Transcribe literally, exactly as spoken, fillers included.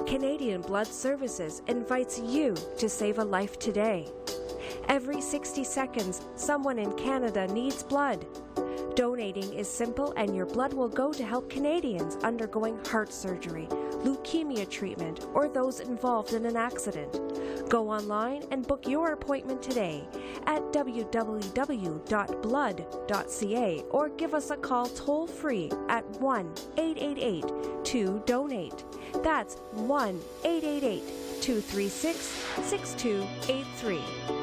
Canadian Blood Services invites you to save a life today. Every sixty seconds, someone in Canada needs blood. Donating is simple, and your blood will go to help Canadians undergoing heart surgery, leukemia treatment, or those involved in an accident. Go online and book your appointment today at w w w dot blood dot c a or give us a call toll-free at one eight eight eight two donate. That's one eight eight eight two three six six two eight three.